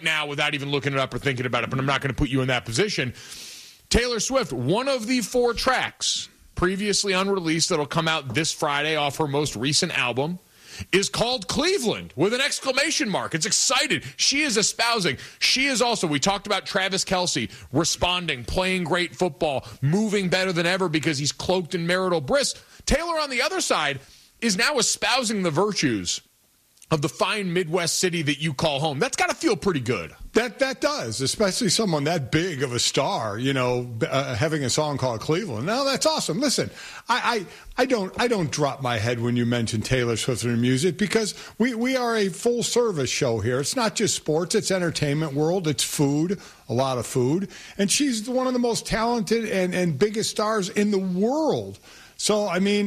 right now without even looking it up or thinking about it, but I'm not going to put you in that position. Taylor Swift, one of the 4 tracks previously unreleased that'll come out this Friday off her most recent album is called Cleveland with an exclamation mark. It's excited. She is espousing. She is also, we talked about Travis Kelce responding, playing great football, moving better than ever because he's cloaked in marital bliss. Taylor, on the other side, is now espousing the virtues of the fine Midwest city that you call home. That's got to feel pretty good. That does, especially someone that big of a star, having a song called Cleveland. No, that's awesome. Listen, I don't drop my head when you mention Taylor Swift and her music because we are a full service show here. It's not just sports, it's entertainment world, it's food, a lot of food. And she's one of the most talented and biggest stars in the world. So, I mean,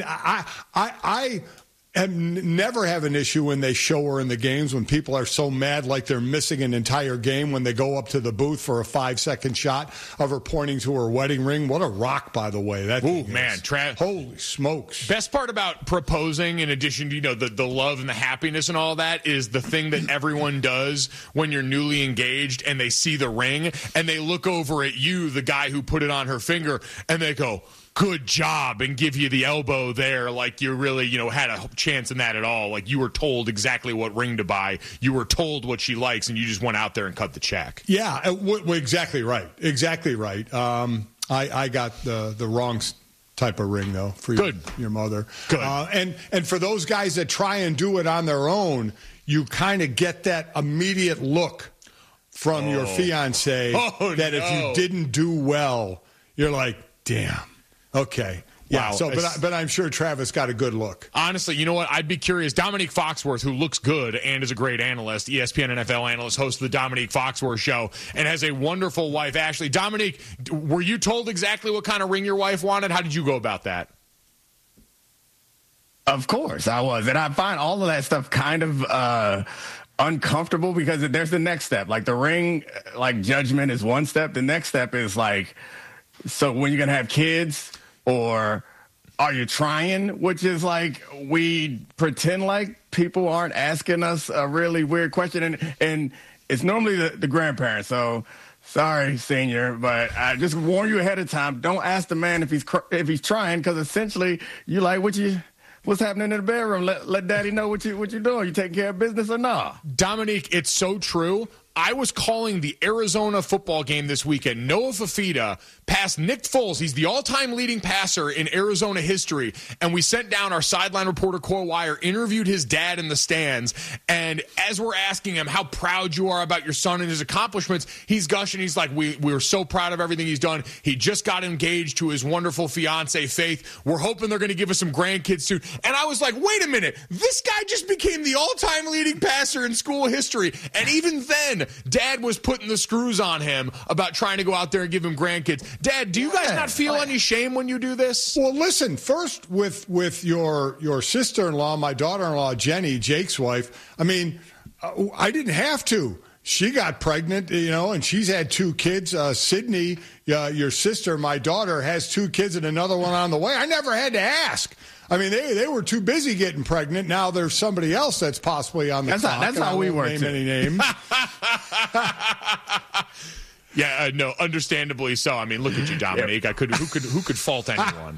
I never have an issue when they show her in the games when people are so mad like they're missing an entire game when they go up to the booth for a 5-second shot of her pointing to her wedding ring. What a rock, by the way. Holy smokes. Best part about proposing, in addition to the love and the happiness and all that, is the thing that everyone does when you're newly engaged and they see the ring and they look over at you, the guy who put it on her finger, and they go, good job, and give you the elbow there like you really, had a chance in that at all. Like you were told exactly what ring to buy. You were told what she likes, and you just went out there and cut the check. Yeah, exactly right. Exactly right. I got the wrong type of ring, though, for your mother. Good. And for those guys that try and do it on their own, you kind of get that immediate look from your fiancé that if you didn't do well, you're like, damn. Okay. Yeah. Wow. So, but I'm sure Travis got a good look. Honestly, you know what? I'd be curious. Dominique Foxworth, who looks good and is a great analyst, ESPN NFL analyst, hosts the Dominique Foxworth Show, and has a wonderful wife, Ashley. Dominique, were you told exactly what kind of ring your wife wanted? How did you go about that? Of course, I was, and I find all of that stuff kind of uncomfortable because there's the next step. Like the ring, like judgment is one step. The next step is like, so when you're gonna have kids. Or are you trying? Which is like we pretend like people aren't asking us a really weird question. And it's normally the grandparents. So sorry, senior, but I just warn you ahead of time. Don't ask the man if he's trying, because essentially you like what's happening in the bedroom. Let daddy know what you're doing. You taking care of business or not? Dominique, it's so true. I was calling the Arizona football game this weekend. Noah Fafita passed Nick Foles. He's the all-time leading passer in Arizona history. And we sent down our sideline reporter, Cor Wire, interviewed his dad in the stands. And as we're asking him how proud you are about your son and his accomplishments, he's gushing. He's like, we're so proud of everything he's done. He just got engaged to his wonderful fiancée, Faith. We're hoping they're going to give us some grandkids soon. And I was like, wait a minute. This guy just became the all-time leading passer in school history. And even then, Dad was putting the screws on him about trying to go out there and give him grandkids. Dad, do you guys not feel any shame when you do this? Well, listen, first with your sister-in-law, my daughter-in-law, Jenny, Jake's wife, I mean, I didn't have to. She got pregnant, and she's had 2 kids. Sydney, your sister, my daughter, has 2 kids and another one on the way. I never had to ask. I mean, they were too busy getting pregnant. Now there's somebody else that's possibly on the clock. That's how we work. Name any names. Yeah, no, understandably so. I mean, look at you, Dominique. Yep. Who could fault anyone?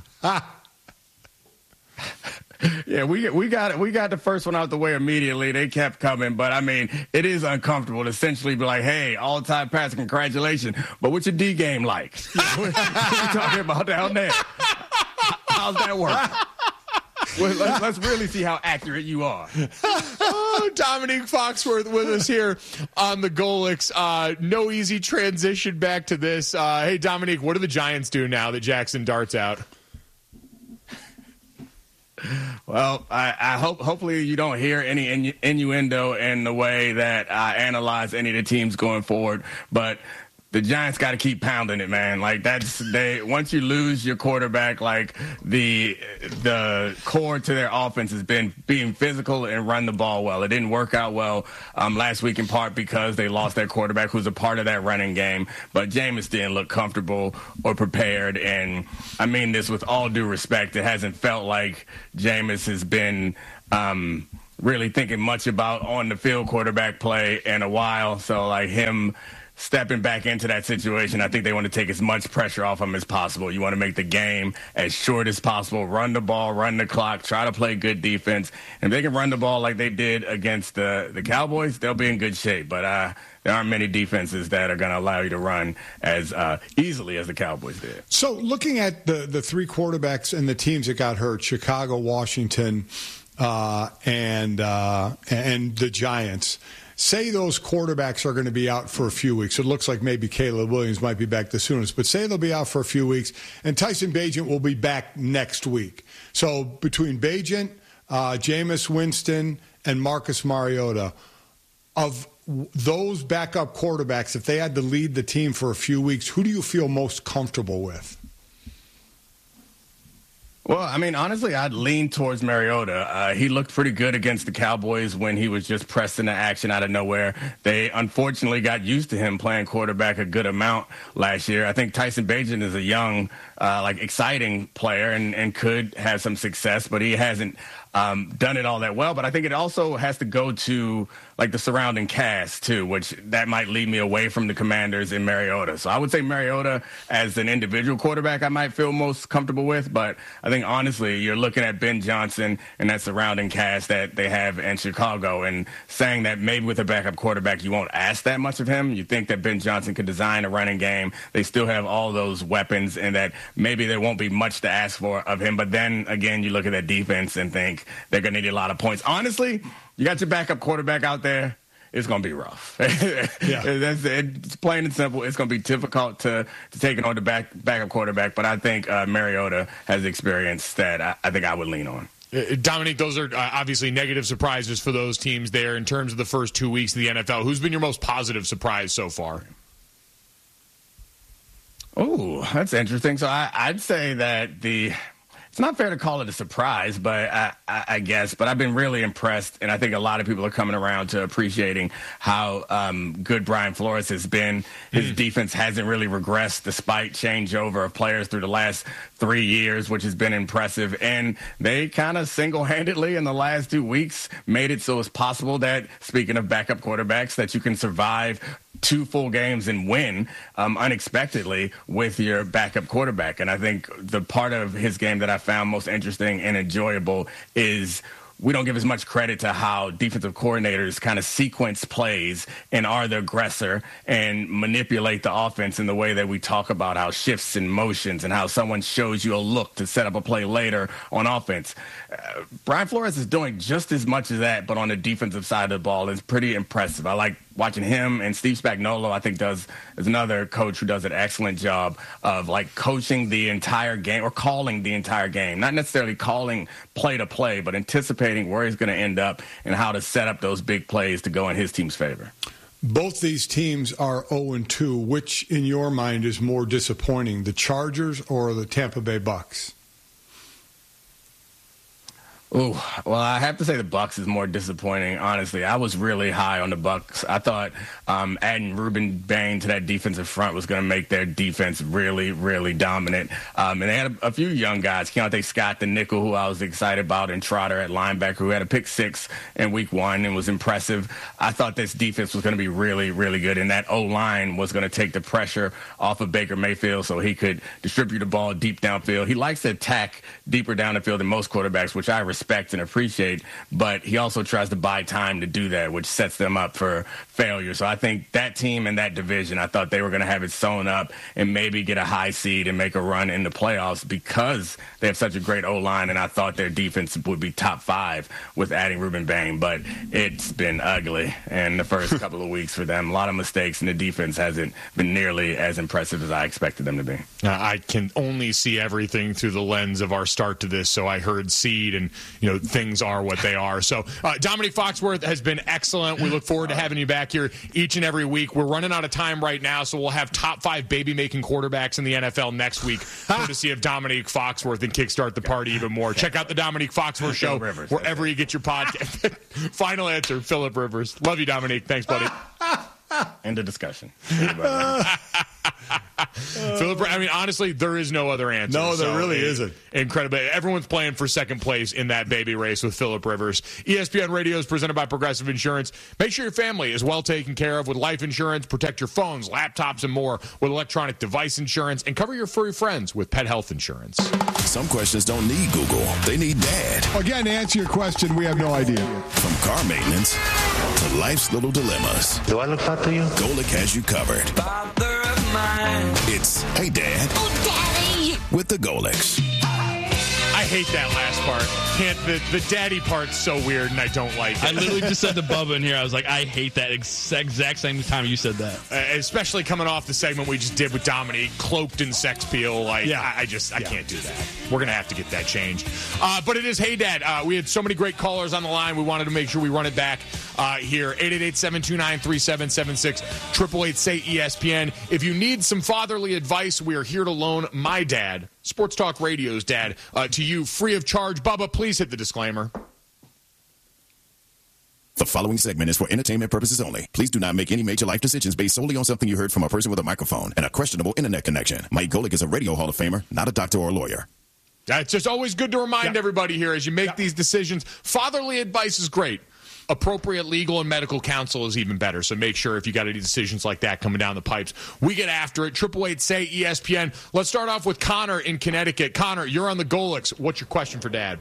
Yeah, we got it. We got the first one out the way immediately. They kept coming, but I mean, it is uncomfortable to essentially be like, "Hey, all-time passer, congratulations!" But what's your D game like? What are you talking about down there? How's that work? Well, let's really see how accurate you are. Dominique Foxworth with us here on the Golix. No easy transition back to this. Hey, Dominique, what do the Giants do now that Jackson Dart's out? Well, I hopefully you don't hear any innuendo in the way that I analyze any of the teams going forward, but the Giants got to keep pounding it, man. Like once you lose your quarterback, like the core to their offense has been being physical and run the ball well. It didn't work out well last week in part because they lost their quarterback who's a part of that running game. But Jameis didn't look comfortable or prepared. And I mean this with all due respect. It hasn't felt like Jameis has been really thinking much about on-the-field quarterback play in a while. So, like, him stepping back into that situation, I think they want to take as much pressure off him as possible. You want to make the game as short as possible, run the ball, run the clock, try to play good defense. And if they can run the ball like they did against the Cowboys, they'll be in good shape. But there aren't many defenses that are going to allow you to run as easily as the Cowboys did. So looking at the three quarterbacks and the teams that got hurt, Chicago, Washington, and the Giants, say those quarterbacks are going to be out for a few weeks. It looks like maybe Caleb Williams might be back the soonest, but say they'll be out for a few weeks, and Tyson Bagent will be back next week. So between Bagent, Jameis Winston, and Marcus Mariota, of those backup quarterbacks, if they had to lead the team for a few weeks, who do you feel most comfortable with? Well, I mean, honestly, I'd lean towards Mariota. He looked pretty good against the Cowboys when he was just pressed into action out of nowhere. They unfortunately got used to him playing quarterback a good amount last year. I think Tyson Bagent is a young, exciting player and could have some success, but he hasn't done it all that well. But I think it also has to go to like the surrounding cast too, which that might lead me away from the Commanders and Mariota. So I would say Mariota as an individual quarterback I might feel most comfortable with. But I think honestly, you're looking at Ben Johnson and that surrounding cast that they have in Chicago, and saying that maybe with a backup quarterback you won't ask that much of him. You think that Ben Johnson could design a running game. They still have all those weapons, and that maybe there won't be much to ask for of him. But then again, you look at that defense and think they're going to need a lot of points. Honestly, you got your backup quarterback out there, it's going to be rough. Yeah. It's plain and simple. It's going to be difficult to take it on the backup quarterback, but I think Mariota has experience that I think I would lean on. Dominique, those are obviously negative surprises for those teams there in terms of the first 2 weeks of the NFL. Who's been your most positive surprise so far? Oh, that's interesting. So I'd say that it's not fair to call it a surprise, but I guess. But I've been really impressed, and I think a lot of people are coming around to appreciating how good Brian Flores has been. His defense hasn't really regressed despite changeover of players through the last 3 years, which has been impressive. And they kind of single-handedly in the last 2 weeks made it so it's possible that, speaking of backup quarterbacks, that you can survive 2 full games and win unexpectedly with your backup quarterback. And I think the part of his game that I found most interesting and enjoyable is we don't give as much credit to how defensive coordinators kind of sequence plays and are the aggressor and manipulate the offense in the way that we talk about how shifts and motions and how someone shows you a look to set up a play later on offense. Brian Flores is doing just as much as that, but on the defensive side of the ball. It's pretty impressive. I like watching him, and Steve Spagnuolo, I think, is another coach who does an excellent job of like coaching the entire game or calling the entire game, not necessarily calling play to play, but anticipating where he's going to end up and how to set up those big plays to go in his team's favor. Both these teams are 0-2. Which, in your mind, is more disappointing, the Chargers or the Tampa Bay Bucks? Oh, well, I have to say the Bucs is more disappointing, honestly. I was really high on the Bucs. I thought adding Ruben Bain to that defensive front was going to make their defense really, really dominant. And they had a few young guys. Keontae Scott, the nickel, who I was excited about, and Trotter at linebacker, who had a pick 6 in week 1 and was impressive. I thought this defense was going to be really, really good, and that O-line was going to take the pressure off of Baker Mayfield so he could distribute the ball deep downfield. He likes to attack deeper down the field than most quarterbacks, which I respect and appreciate, but he also tries to buy time to do that, which sets them up for failure. So I think that team and that division, I thought they were going to have it sewn up and maybe get a high seed and make a run in the playoffs because they have such a great O-line, and I thought their defense would be top 5 with adding Ruben Bain, but it's been ugly in the first couple of weeks for them. A lot of mistakes, and the defense hasn't been nearly as impressive as I expected them to be. I can only see everything through the lens of our start to this, so I heard seed and, things are what they are. So Dominique Foxworth has been excellent. We look forward to having you back here each and every week. We're running out of time right now, so we'll have top 5 baby-making quarterbacks in the NFL next week, courtesy of Dominique Foxworth, and kickstart the party even more. Check out the Dominique Foxworth Show wherever you get your podcast. Final answer, Phillip Rivers. Love you, Dominique. Thanks, buddy. End of discussion. Philip, I mean, honestly, there is no other answer. No, there really isn't. Incredible. Everyone's playing for second place in that baby race with Philip Rivers. ESPN Radio is presented by Progressive Insurance. Make sure your family is well taken care of with life insurance. Protect your phones, laptops, and more with electronic device insurance. And cover your furry friends with pet health insurance. Some questions don't need Google. They need Dad. Again, to answer your question, we have no idea. From car maintenance to life's little dilemmas, Do I look hot to you? Golic has you covered. Father of mine. It's Hey Dad. Oh, Daddy. With the Golics. I hate that last part. The daddy part's so weird, and I don't like it. I literally just said to Bubba in here, I was like, I hate that exact same time you said that. Especially coming off the segment we just did with Dominique, cloaked in sex appeal. Like, yeah. I can't do that. We're going to have to get that changed. But it is Hey Dad. We had so many great callers on the line. We wanted to make sure we run it back here. 888-729-3776, 888-SAY-ESPN. If you need some fatherly advice, we are here to loan my dad, Sports Talk Radio's dad, to you free of charge. Bubba, please hit the disclaimer. The following segment is for entertainment purposes only. Please do not make any major life decisions based solely on something you heard from a person with a microphone and a questionable internet connection. Mike Golic is a radio Hall of Famer, not a doctor or a lawyer. It's just always good to remind everybody here as you make these decisions. Fatherly advice is great. Appropriate legal and medical counsel is even better. So make sure if you got any decisions like that coming down the pipes, we get after it. 888-SAY-ESPN. Let's start off with Connor in Connecticut. Connor, you're on the Golics. What's your question for Dad?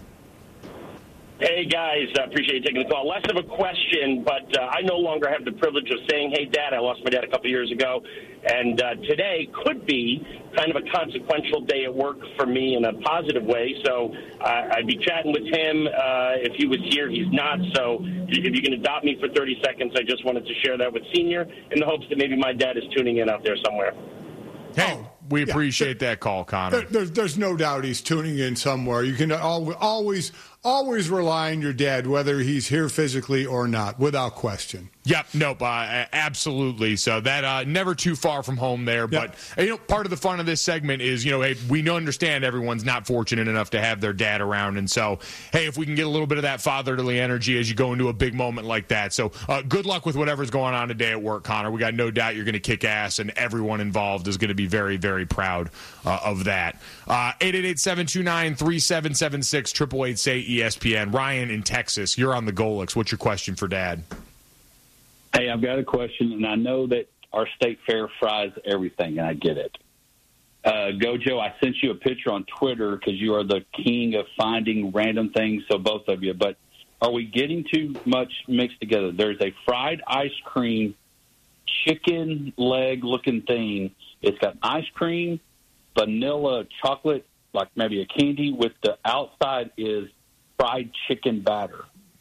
Hey, guys. I appreciate you taking the call. Less of a question, but I no longer have the privilege of saying, hey, Dad. I lost my dad a couple years ago. And today could be kind of a consequential day at work for me in a positive way. So I'd be chatting with him if he was here. He's not. So if you can adopt me for 30 seconds, I just wanted to share that with Senior in the hopes that maybe my dad is tuning in out there somewhere. Hey, we appreciate that call, Connor. There's no doubt he's tuning in somewhere. You can always rely on your dad, whether he's here physically or not, without question. Yep, nope, absolutely. So that never too far from home there. Yep. But part of the fun of this segment is, hey, we understand everyone's not fortunate enough to have their dad around, and so hey, if we can get a little bit of that fatherly energy as you go into a big moment like that. So good luck with whatever's going on today at work, Connor. We got no doubt you're going to kick ass, and everyone involved is going to be very, very proud of that. 888-729-3776, 888-SAY-ESPN. Ryan in Texas, you're on the Golics. What's your question for Dad? Hey, I've got a question, and I know that our state fair fries everything, and I get it. Gojo, I sent you a picture on Twitter because you are the king of finding random things, so both of you. But are we getting too much mixed together? There's a fried ice cream chicken leg-looking thing. It's got ice cream, vanilla chocolate, like maybe a candy, with the outside is fried chicken batter.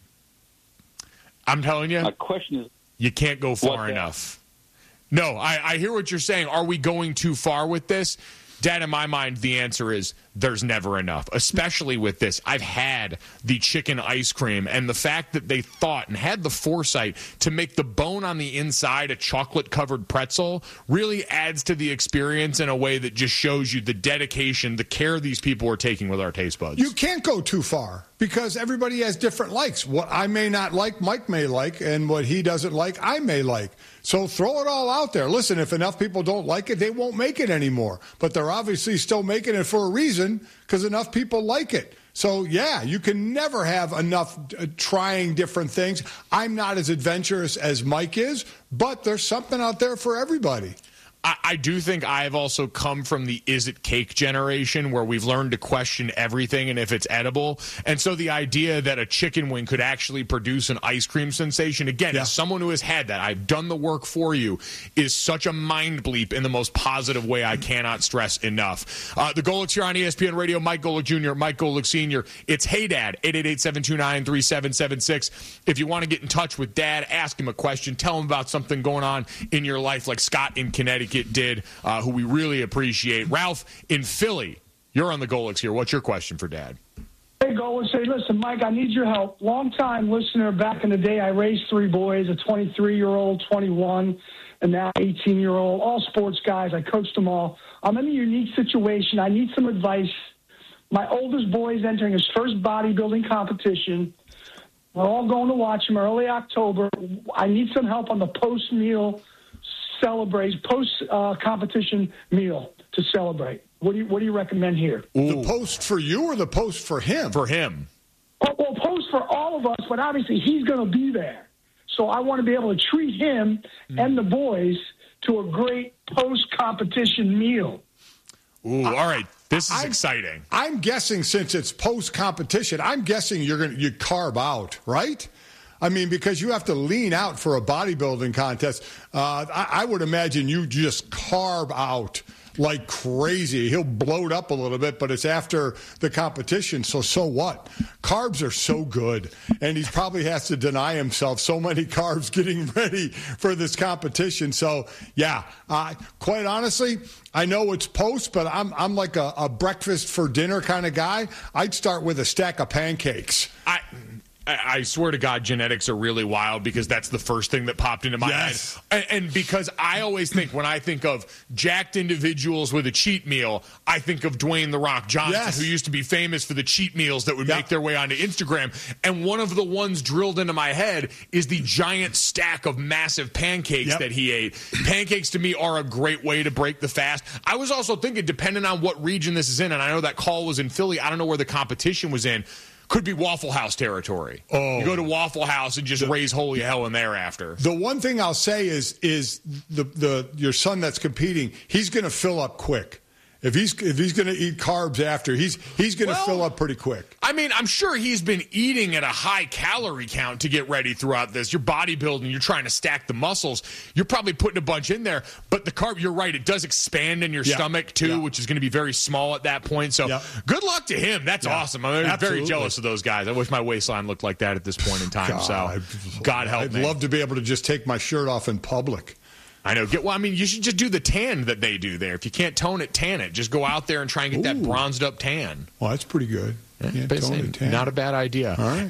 I'm telling you. My question is, you can't go far enough. No, I hear what you're saying. Are we going too far with this? Dad, in my mind, the answer is there's never enough, especially with this. I've had the chicken ice cream, and the fact that they thought and had the foresight to make the bone on the inside a chocolate-covered pretzel really adds to the experience in a way that just shows you the dedication, the care these people are taking with our taste buds. You can't go too far because everybody has different likes. What I may not like, Mike may like, and what he doesn't like, I may like. So throw it all out there. Listen, if enough people don't like it, they won't make it anymore. But they're obviously still making it for a reason because enough people like it. So, yeah, you can never have enough trying different things. I'm not as adventurous as Mike is, but there's something out there for everybody. I do think I've also come from the is it cake generation where we've learned to question everything and if it's edible. And so the idea that a chicken wing could actually produce an ice cream sensation, again, as someone who has had that, I've done the work for you, is such a mind bleep in the most positive way I cannot stress enough. The Golics here on ESPN Radio, Mike Golic Jr., Mike Golic Sr. It's Hey Dad, 888-729-3776. If you want to get in touch with Dad, ask him a question, tell him about something going on in your life like Scott in Connecticut did, who we really appreciate. Ralph in Philly, you're on the Golics here. What's your question for Dad? Hey, Golics. Hey, listen, Mike, I need your help. Long-time listener. Back in the day, I raised three boys, a 23-year-old, 21, and now 18-year-old, all sports guys. I coached them all. I'm in a unique situation. I need some advice. My oldest boy is entering his first bodybuilding competition. We're all going to watch him early October. I need some help on the post-meal celebrate, post-competition meal to celebrate? What do you recommend here? The post for you or the post for him? For him. Well, post for all of us, but obviously he's going to be there. So I want to be able to treat him and the boys to a great post-competition meal. Ooh, all right. This is exciting. I'm guessing since it's post-competition, I'm guessing you carb out, right? I mean, because you have to lean out for a bodybuilding contest. I would imagine you just carb out like crazy. He'll bloat up a little bit, but it's after the competition, so what? Carbs are so good, and he probably has to deny himself so many carbs getting ready for this competition. So, yeah, quite honestly, I know it's post, but I'm like a breakfast for dinner kind of guy. I'd start with a stack of pancakes. I swear to God, genetics are really wild because that's the first thing that popped into my head. And because I always think when I think of jacked individuals with a cheat meal, I think of Dwayne "The Rock" Johnson, who used to be famous for the cheat meals that would make their way onto Instagram. And one of the ones drilled into my head is the giant stack of massive pancakes that he ate. Pancakes to me are a great way to break the fast. I was also thinking, depending on what region this is in, and I know that call was in Philly, I don't know where the competition was in, could be Waffle House territory. Oh. You go to Waffle House and just raise holy hell in there after. The one thing I'll say is your son that's competing, he's going to fill up quick. If he's going to eat carbs after, he's going to fill up pretty quick. I mean, I'm sure he's been eating at a high calorie count to get ready throughout this. You're bodybuilding, you're trying to stack the muscles. You're probably putting a bunch in there, but the carb, you're right, it does expand in your stomach too, which is going to be very small at that point. So good luck to him. That's awesome. I'm very jealous of those guys. I wish my waistline looked like that at this point in time. God help me. I'd love to be able to just take my shirt off in public. I know. You should just do the tan that they do there. If you can't tone it, tan it. Just go out there and try and get that bronzed up tan. Well, that's pretty good. Not a bad idea. All right.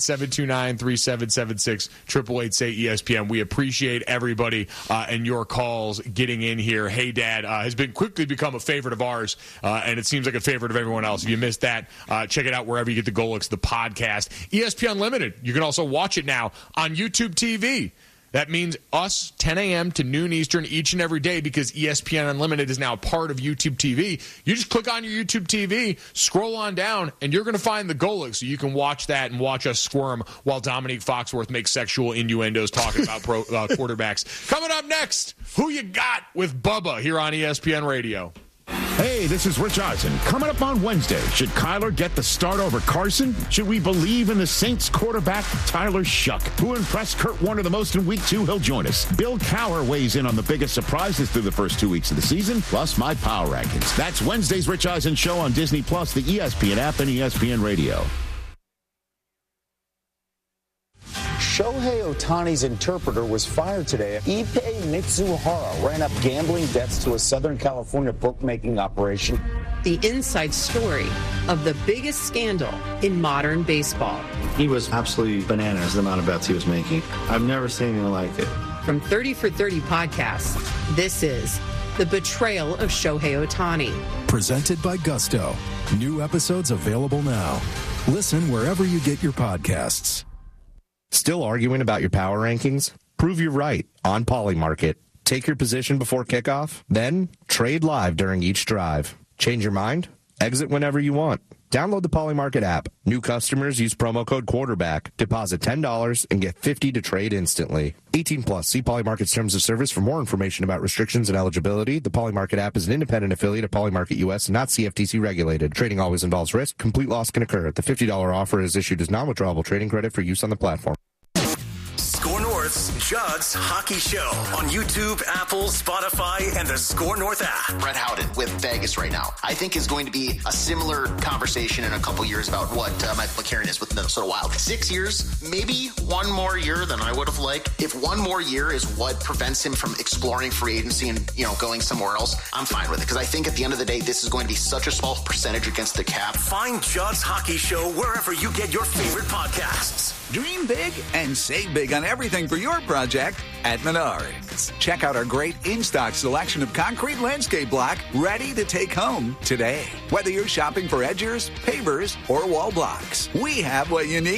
888-729-3776, 888-SAY-ESPN. We appreciate everybody and your calls getting in here. Hey, Dad has quickly become a favorite of ours, and it seems like a favorite of everyone else. If you missed that, check it out wherever you get the Golix, the podcast. ESPN Unlimited. You can also watch it now on YouTube TV. That means us, 10 a.m. to noon Eastern each and every day, because ESPN Unlimited is now part of YouTube TV. You just click on your YouTube TV, scroll on down, and you're going to find the Golix. So you can watch that and watch us squirm while Dominique Foxworth makes sexual innuendos talking about quarterbacks. Coming up next, who you got with Bubba here on ESPN Radio. Hey, this is Rich Eisen. Coming up on Wednesday, should Kyler get the start over Carson? Should we believe in the Saints quarterback, Tyler Shuck, who impressed Kurt Warner the most in Week 2? He'll join us. Bill Cowher weighs in on the biggest surprises through the first 2 weeks of the season, plus my power rankings. That's Wednesday's Rich Eisen Show on Disney+, the ESPN app, and ESPN Radio. Shohei Ohtani's interpreter was fired today. Ippei Mitsuhara ran up gambling debts to a Southern California bookmaking operation. The inside story of the biggest scandal in modern baseball. He was absolutely bananas, the amount of bets he was making. I've never seen anything like it. From 30 for 30 podcasts, this is The Betrayal of Shohei Ohtani. Presented by Gusto. New episodes available now. Listen wherever you get your podcasts. Still arguing about your power rankings? Prove you're right on Polymarket. Take your position before kickoff, then trade live during each drive. Change your mind? Exit whenever you want. Download the Polymarket app. New customers use promo code quarterback. Deposit $10 and get $50 to trade instantly. 18 plus. See Polymarket's terms of service for more information about restrictions and eligibility. The Polymarket app is an independent affiliate of Polymarket US and not CFTC regulated. Trading always involves risk. Complete loss can occur. The $50 offer is issued as non-withdrawable trading credit for use on the platform. Score North's Judd's Hockey Show on YouTube, Apple, Spotify, and the Score North app. Brett Howden with Vegas right now, I think is going to be a similar conversation in a couple years about what Michael McCarron is with Minnesota Wild. 6 years, maybe one more year than I would have liked. If one more year is what prevents him from exploring free agency and, going somewhere else, I'm fine with it. Because I think at the end of the day, this is going to be such a small percentage against the cap. Find Judd's Hockey Show wherever you get your favorite podcasts. Dream big and save big on everything for your project at Menards. Check out our great in-stock selection of concrete landscape block ready to take home today. Whether you're shopping for edgers, pavers, or wall blocks, we have what you need.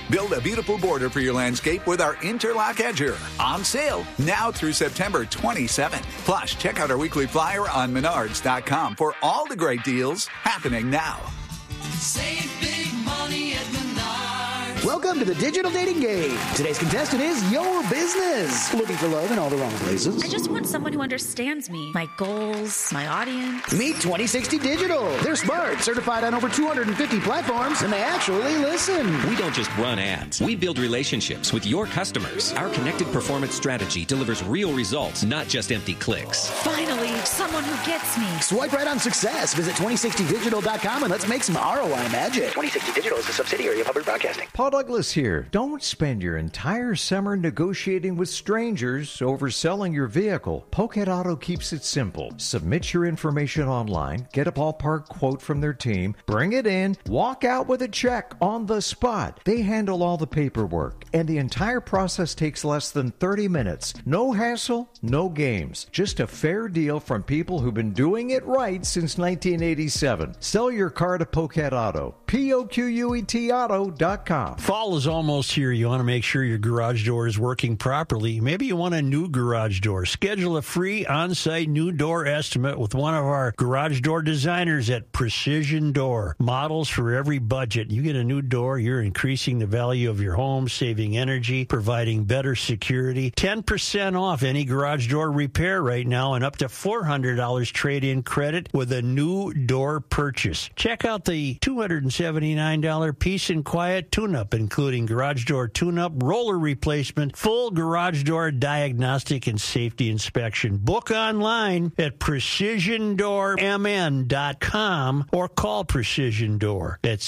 Build a beautiful border for your landscape with our Interlock Edger. On sale now through September 27th. Plus, check out our weekly flyer on Menards.com for all the great deals happening now. Save big money at Menards. Welcome to the Digital Dating Game. Today's contestant is your business. Looking for love in all the wrong places? I just want someone who understands me, my goals, my audience. Meet 2060 Digital. They're smart, certified on over 250 platforms, and they actually listen. We don't just run ads. We build relationships with your customers. Our connected performance strategy delivers real results, not just empty clicks. Finally, someone who gets me. Swipe right on success. Visit 2060digital.com and let's make some ROI magic. 2060 Digital is a subsidiary of Hubbard Broadcasting. Paul Douglas here. Don't spend your entire summer negotiating with strangers over selling your vehicle. Pocket Auto keeps it simple. Submit your information online, get a ballpark quote from their team, bring it in, walk out with a check on the spot. They handle all the paperwork, and the entire process takes less than 30 minutes. No hassle, no games. Just a fair deal from people who've been doing it right since 1987. Sell your car to Pocket Auto. POQUET Auto.com. Fall is almost here. You want to make sure your garage door is working properly. Maybe you want a new garage door. Schedule a free on-site new door estimate with one of our garage door designers at Precision Door. Models for every budget. You get a new door, you're increasing the value of your home, saving energy, providing better security. 10% off any garage door repair right now and up to $400 trade-in credit with a new door purchase. Check out the $279 Peace and Quiet tune-up, including garage door tune-up, roller replacement, full garage door diagnostic and safety inspection. Book online at precisiondoormn.com or call Precision Door at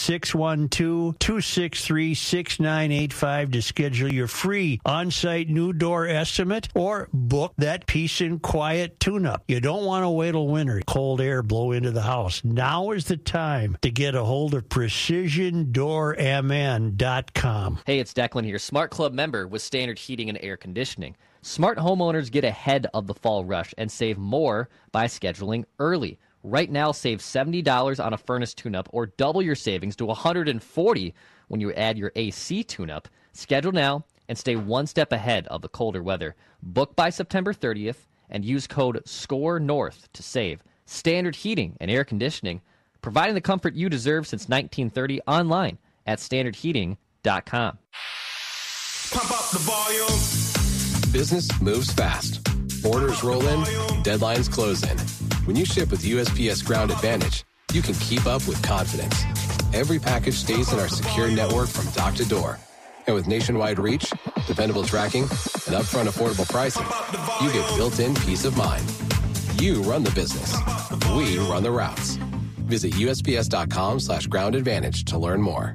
612-263-6985 to schedule your free on-site new door estimate or book that Peace and Quiet tune-up. You don't want to wait till winter, cold air blow into the house. Now is the time to get a hold of precisiondoormn.com. Hey, it's Declan here, Smart Club member with Standard Heating and Air Conditioning. Smart homeowners get ahead of the fall rush and save more by scheduling early. Right now, save $70 on a furnace tune-up or double your savings to $140 when you add your AC tune-up. Schedule now and stay one step ahead of the colder weather. Book by September 30th and use code SCORENORTH to save. Standard Heating and Air Conditioning, providing the comfort you deserve since 1930, online at standardheating.com. Pump up the volume. Business moves fast. Orders roll in, deadlines close in. When you ship with USPS Ground Advantage, you can keep up with confidence. Every package stays in our secure network from dock to door. And with nationwide reach, dependable tracking, and upfront affordable pricing, you get built-in peace of mind. You run the business. We run the routes. Visit USPS.com/Ground Advantage to learn more.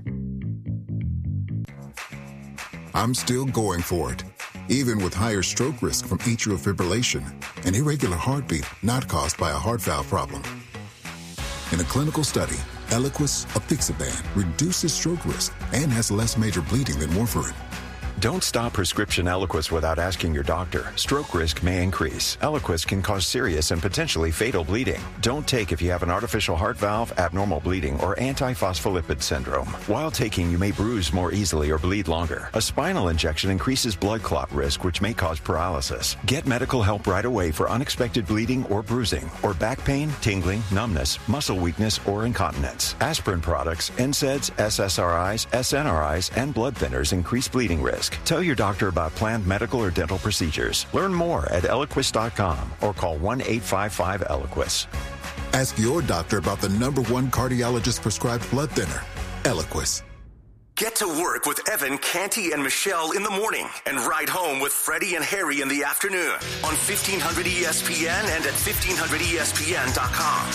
I'm still going for it, even with higher stroke risk from atrial fibrillation, an irregular heartbeat not caused by a heart valve problem. In a clinical study, Eliquis apixaban reduces stroke risk and has less major bleeding than warfarin. Don't stop prescription Eliquis without asking your doctor. Stroke risk may increase. Eliquis can cause serious and potentially fatal bleeding. Don't take if you have an artificial heart valve, abnormal bleeding, or antiphospholipid syndrome. While taking, you may bruise more easily or bleed longer. A spinal injection increases blood clot risk, which may cause paralysis. Get medical help right away for unexpected bleeding or bruising, or back pain, tingling, numbness, muscle weakness, or incontinence. Aspirin products, NSAIDs, SSRIs, SNRIs, and blood thinners increase bleeding risk. Tell your doctor about planned medical or dental procedures. Learn more at Eliquis.com or call 1-855-ELIQUIS. Ask your doctor about the #1 cardiologist prescribed blood thinner, Eliquis. Get to work with Evan, Canty, and Michelle in the morning and ride home with Freddie and Harry in the afternoon on 1500 ESPN and at 1500ESPN.com.